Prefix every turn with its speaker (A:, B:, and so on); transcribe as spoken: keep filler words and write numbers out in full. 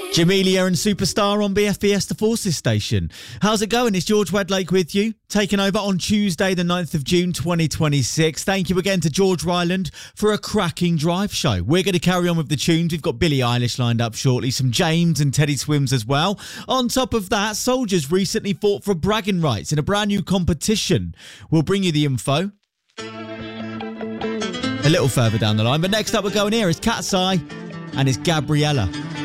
A: Jamelia and Superstar on B F Fiesta Forces station. How's it going? It's George Wedlake with you, taking over on Tuesday the ninth of June twenty twenty-six. Thank you again to George Ryland for a cracking drive show. We're going to carry on with the tunes. We've got Billie Eilish lined up shortly, some James and Teddy Swims as well. On top of that, Soldiers recently fought for bragging rights in a brand new competition. We'll bring you the info a little further down the line. But next up we're going here is Cat's Eye and it's Gabriella.